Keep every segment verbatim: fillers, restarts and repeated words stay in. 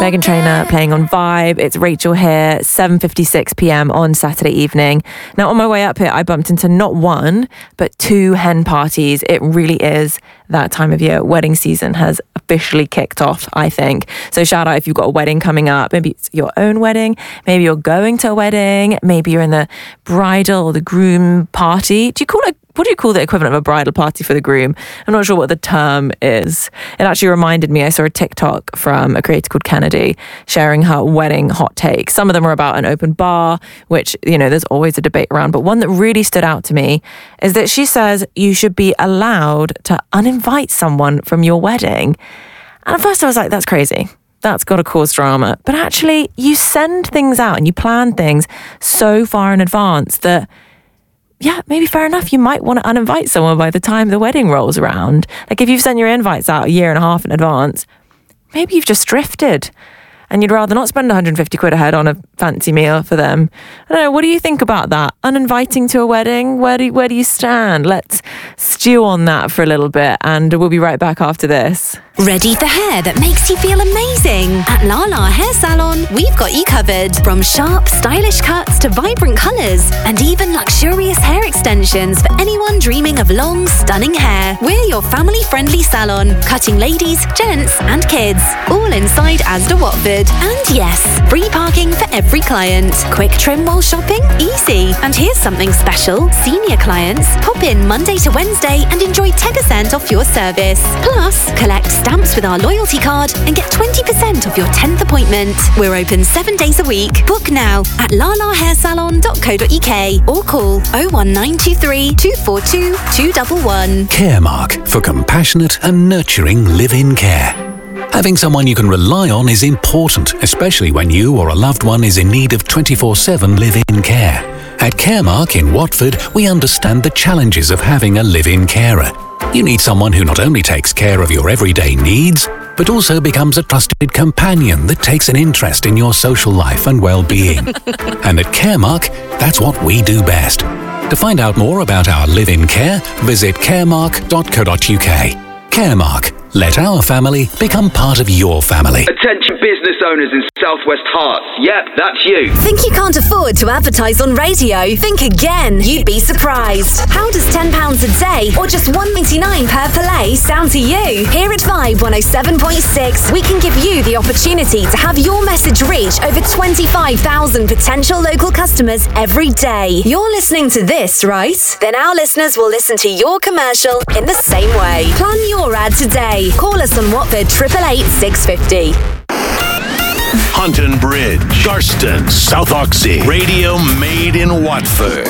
Meghan Trainor playing on Vibe. It's Rachel here, seven fifty-six p.m. on Saturday evening. Now, on my way up here, I bumped into not one, but two hen parties. It really is that time of year. Wedding season has officially kicked off, I think. So shout out if you've got a wedding coming up. Maybe it's your own wedding. Maybe you're going to a wedding. Maybe you're in the bridal or the groom party. Do you call it What do you call the equivalent of a bridal party for the groom? I'm not sure what the term is. It actually reminded me, I saw a TikTok from a creator called Kennedy sharing her wedding hot takes. Some of them are about an open bar, which, you know, there's always a debate around. But one that really stood out to me is that she says you should be allowed to uninvite someone from your wedding. And at first I was like, that's crazy. That's got to cause drama. But actually, you send things out and you plan things so far in advance that, yeah, maybe fair enough. You might want to uninvite someone by the time the wedding rolls around. Like if you've sent your invites out a year and a half in advance, maybe you've just drifted and you'd rather not spend one hundred fifty quid a head on a fancy meal for them. I don't know. What do you think about that? Uninviting to a wedding? Where do, where do you stand? Let's stew on that for a little bit and we'll be right back after this. Ready for hair that makes you feel amazing? At Lala Hair Salon, we've got you covered. From sharp, stylish cuts to vibrant colours and even luxurious hair extensions for anyone dreaming of long, stunning hair. We're your family-friendly salon, cutting ladies, gents and kids. All inside Asda Watford. And yes, free parking for every client. Quick trim while shopping? Easy. And here's something special. Senior clients, pop in Monday to Wednesday and enjoy ten percent off your service. Plus, collect stamps with our loyalty card and get twenty percent off your tenth appointment. We're open seven days a week. Book now at lala hair salon dot co dot uk or call oh one nine two three, two four two, two one one. Caremark, for compassionate and nurturing live-in care. Having someone you can rely on is important, especially when you or a loved one is in need of twenty-four seven live-in care. At Caremark in Watford, we understand the challenges of having a live-in carer. You need someone who not only takes care of your everyday needs, but also becomes a trusted companion that takes an interest in your social life and well-being. And at Caremark, that's what we do best. To find out more about our live-in care, visit caremark dot co dot uk. Caremark. Let our family become part of your family. Attention business owners in Southwest Hearts. Yep, that's you. Think you can't afford to advertise on radio? Think again. You'd be surprised. How does ten pounds a day or just one pound ninety-nine per play sound to you? Here at Vibe one oh seven point six, we can give you the opportunity to have your message reach over twenty-five thousand potential local customers every day. You're listening to this, right? Then our listeners will listen to your commercial in the same way. Plan your ad today. Call us on Watford triple eight six fifty. Hunton Bridge, Garston, South Oxy. Radio made in Watford.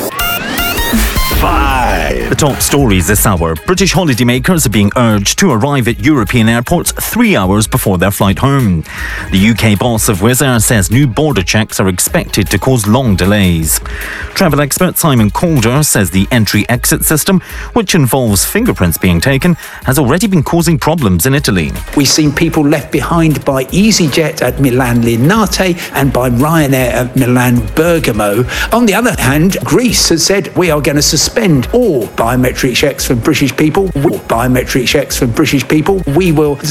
Five. The top stories this hour. British holidaymakers are being urged to arrive at European airports three hours before their flight home. The U K boss of Wizz Air says new border checks are expected to cause long delays. Travel expert Simon Calder says the entry-exit system, which involves fingerprints being taken, has already been causing problems in Italy. We've seen people left behind by EasyJet at Milan Linate and by Ryanair at Milan Bergamo. On the other hand, Greece has said we are going to suspend all biometric checks for British people. Biometric checks for British people. We will